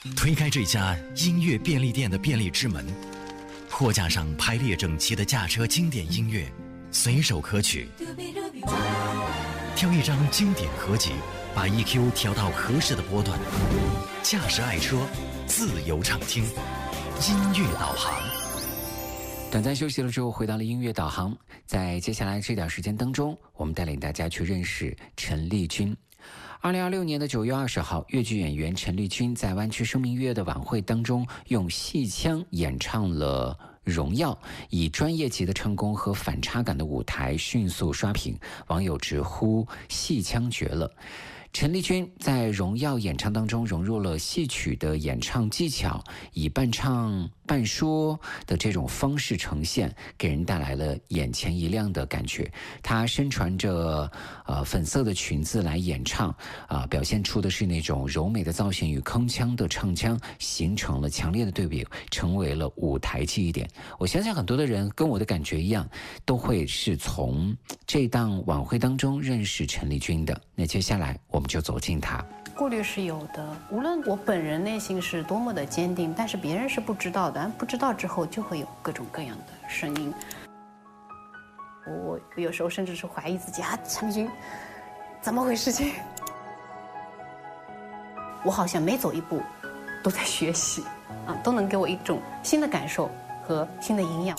推开这家音乐便利店的便利之门，货架上排列整齐的驾车经典音乐，随手可取。挑一张经典合集，把 EQ 调到合适的波段，驾驶爱车，自由畅听，音乐导航。 短暂休息了之后，回到了音乐导航。在接下来这点时间当中，我们带领大家去认识陈丽君。2026年的9月20号，粤剧演员陈丽君在湾区生命月的晚会当中，用戏腔演唱了《荣耀》，以专业级的唱功和反差感的舞台迅速刷屏，网友直呼戏腔绝了。陈丽君在《荣耀》演唱当中融入了戏曲的演唱技巧，以半唱半说的这种方式呈现，给人带来了眼前一亮的感觉。她身穿着粉色的裙子来演唱，表现出的是那种柔美的造型与铿锵的唱腔，形成了强烈的对比，成为了舞台记忆点。我相信很多的人跟我的感觉一样，都会是从这档晚会当中认识陈丽君的。那接下来我们就走进她。 顾虑是有的，无论我本人内心是多么的坚定，但是别人是不知道的，不知道之后就会有各种各样的声音。我有时候甚至是怀疑自己陈丽君怎么回事情？我好像每走一步都在学习都能给我一种新的感受和新的营养。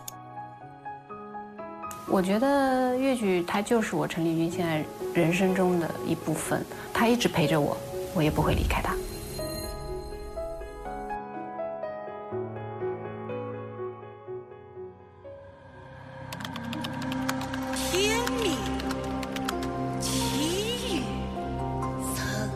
我觉得粤剧它就是我陈丽君现在人生中的一部分，它一直陪着我，我也不会离开它。 天命奇遇曾，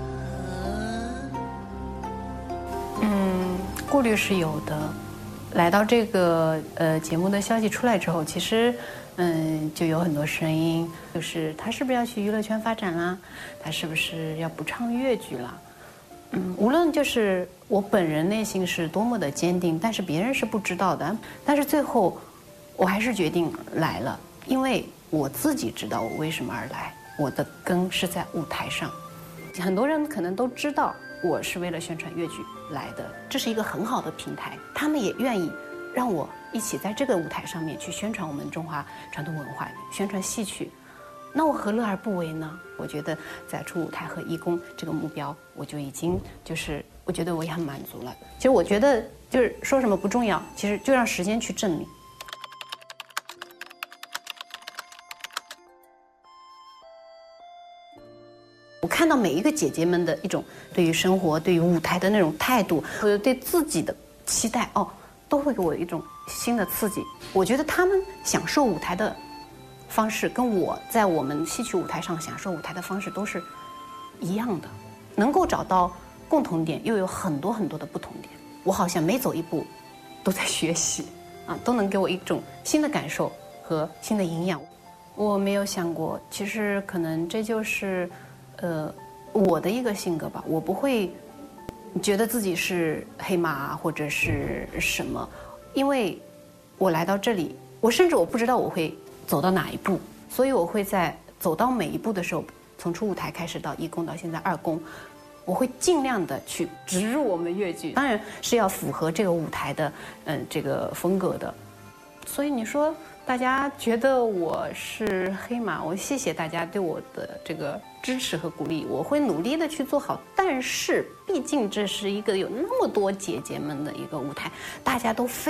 顾虑是有的。来到这个节目的消息出来之后，其实就有很多声音，就是他是不是要去娱乐圈发展啦？他是不是要不唱粤剧啦？无论就是我本人内心是多么的坚定，但是别人是不知道的。但是最后，我还是决定来了，因为我自己知道我为什么而来，我的根是在舞台上。很多人可能都知道我是为了宣传粤剧来的，这是一个很好的平台，他们也愿意让我一起在这个舞台上面去宣传我们中华传统文化，宣传戏曲，那我何乐而不为呢？我觉得在出舞台和义工这个目标，我就已经我觉得我也很满足了。其实我觉得就是说什么不重要，其实就让时间去证明。我看到每一个姐姐们的一种对于生活、对于舞台的那种态度，或者对自己的期待，都会给我一种新的刺激。我觉得她们享受舞台的方式，跟我在我们戏曲舞台上享受舞台的方式都是一样的，能够找到共同点，又有很多很多的不同点。我好像每走一步都在学习都能给我一种新的感受和新的营养。我没有想过，其实可能这就是我的一个性格吧，我不会觉得自己是黑马或者是什么，因为我来到这里，我甚至我不知道我会走到哪一步，所以我会在走到每一步的时候，从初舞台开始到一公到现在二公，我会尽量的去植入我们粤剧，当然是要符合这个舞台的这个风格的。所以你说大家觉得我是黑马，我谢谢大家对我的这个支持和鼓励，我会努力的去做好。但是毕竟这是一个有那么多姐姐们的一个舞台，大家都非